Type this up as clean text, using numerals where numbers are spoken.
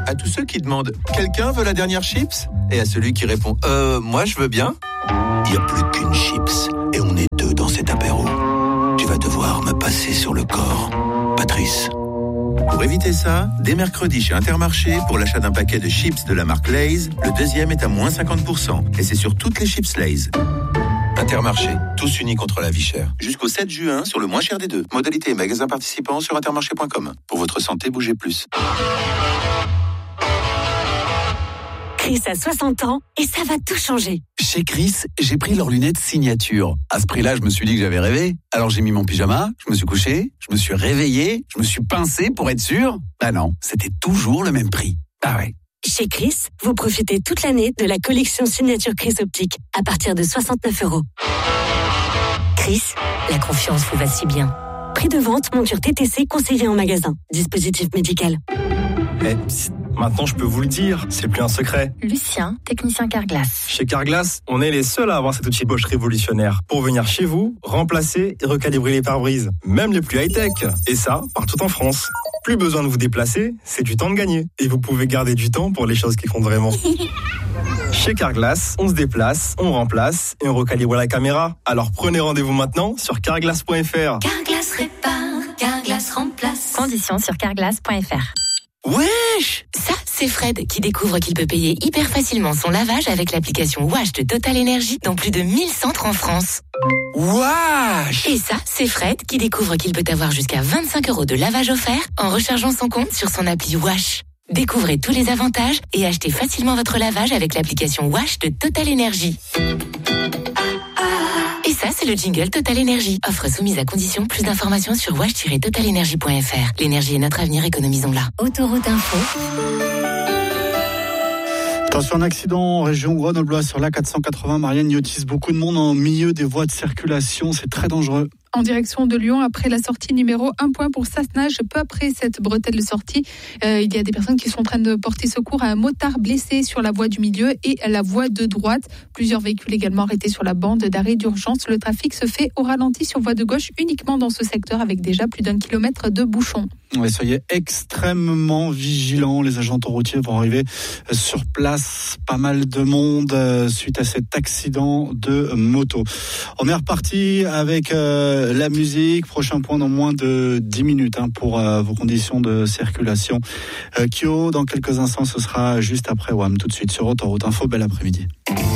À tous ceux qui demandent « Quelqu'un veut la dernière chips ?» et à celui qui répond « Moi, je veux bien ». Il n'y a plus qu'une chips et on est deux dans cet apéro. Tu vas devoir me passer sur le corps, Patrice. Pour éviter ça, dès mercredi chez Intermarché, pour l'achat d'un paquet de chips de la marque Lay's, le deuxième est à moins 50%. Et c'est sur toutes les chips Lay's. Intermarché, tous unis contre la vie chère. Jusqu'au 7 juin, sur le moins cher des deux. Modalité et magasins participants sur intermarché.com. Pour votre santé, bougez plus. Chris a 60 ans et ça va tout changer. Chez Chris, j'ai pris leurs lunettes signature. À ce prix-là, je me suis dit que j'avais rêvé. Alors j'ai mis mon pyjama, je me suis couché, je me suis réveillé, je me suis pincé pour être sûr. Bah non, c'était toujours le même prix. Ah ouais. Chez Chris, vous profitez toute l'année de la collection signature Chris Optique à partir de 69 €. Chris, la confiance vous va si bien. Prix de vente, monture TTC conseillé en magasin. Dispositif médical. Maintenant, je peux vous le dire, c'est plus un secret. Lucien, technicien Carglass. Chez Carglass, on est les seuls à avoir cet outil Bosch révolutionnaire pour venir chez vous, remplacer et recalibrer les pare-brises, même les plus high-tech. Et ça, partout en France. Plus besoin de vous déplacer, c'est du temps de gagner. Et vous pouvez garder du temps pour les choses qui comptent vraiment. Chez Carglass, on se déplace, on remplace et on recalibre la caméra. Alors prenez rendez-vous maintenant sur carglass.fr. Carglass répare, Carglass remplace. Conditions sur carglass.fr. Wesh! Ça, c'est Fred qui découvre qu'il peut payer hyper facilement son lavage avec l'application Wash de Total Energy dans plus de 1000 centres en France. Wesh! Et ça, c'est Fred qui découvre qu'il peut avoir jusqu'à 25 € de lavage offert en rechargeant son compte sur son appli Wash. Découvrez tous les avantages et achetez facilement votre lavage avec l'application Wash de Total Energy. Et ça, c'est le jingle Total Energy. Offre soumise à condition. Plus d'informations sur wash-totalenergy.fr. L'énergie est notre avenir, économisons-la. Autoroute Info. Attention, un accident en région grenobloise sur la 480. Marianne Yotis, beaucoup de monde en milieu des voies de circulation. C'est très dangereux. En direction de Lyon, après la sortie numéro 1 point pour Sassenage. Peu après cette bretelle de sortie, il y a des personnes qui sont en train de porter secours à un motard blessé sur la voie du milieu et la voie de droite. Plusieurs véhicules également arrêtés sur la bande d'arrêt d'urgence. Le trafic se fait au ralenti sur voie de gauche uniquement dans ce secteur avec déjà plus d'1 kilomètre de bouchons. Ouais, soyez extrêmement vigilants. Les agents autoroutiers vont arriver sur place. Pas mal de monde suite à cet accident de moto. On est reparti avec la musique. Prochain point dans moins de 10 minutes pour vos conditions de circulation. Kyo, dans quelques instants, ce sera juste après WAM. Tout de suite sur Autoroute Info. Bel après-midi.